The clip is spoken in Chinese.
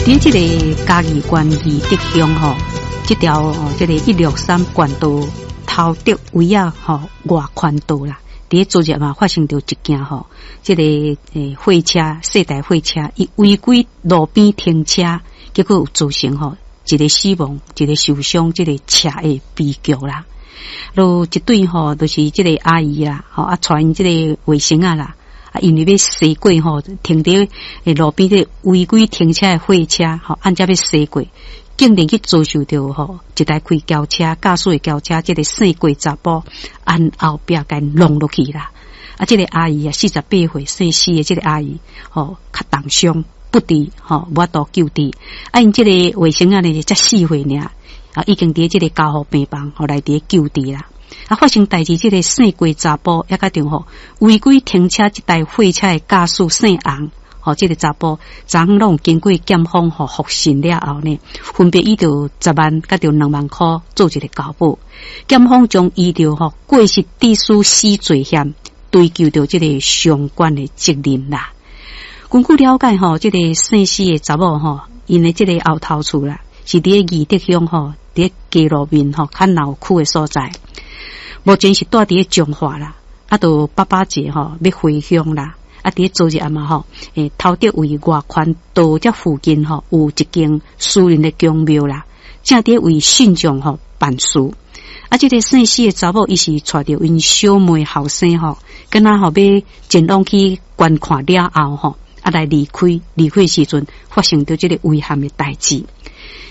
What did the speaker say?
伫这个嘉义县义德乡吼，这条这个163县道头德位啊吼外宽道啦。伫昨日嘛发生着一件吼，这个货车世代货车伊违规路边停车，结果有造成吼一个死亡，一个受伤，这个车的悲剧啦。咯一对吼就是这个阿姨啦，吼传这个卫生啊啦。因为要驶过吼，停伫路边的违规停车的货车，吼，按照要驶过，竟然去遭受到吼一台开轿车驾驶的轿车，这个姓郭查甫按后壁甲弄落去啦。这个阿姨啊，48岁姓施的这个阿姨，吼，较重伤不治，吼，无法度救治。因这个卫生啊呢，才4岁尔，已经伫这个加护病房，后来伫救治啦。发生代志，这个姓郭查甫也甲中吼违规停车一台货车的驾驶姓洪，吼，这个查甫昨拢经过检方吼复审了后呢，分别以着10万甲着2万块做一个交保。检方将依着吼过失致死死罪嫌追究着这个相关的责任啦。根据了解吼，这个姓施的查某吼，因的这个后头厝啦，是伫义德乡吼，伫街路面吼较闹区的所在。目前是住伫彰化啦，到爸爸节吼要回乡啦，伫昨日嘛吼，头德位外宽道这附近吼有一间私人的公庙啦，正伫为信众吼办事。这个姓施的查某伊是带着因小妹后生吼，跟他吼要前往去观看了后吼，来离开时阵发生着这个遗憾的代志。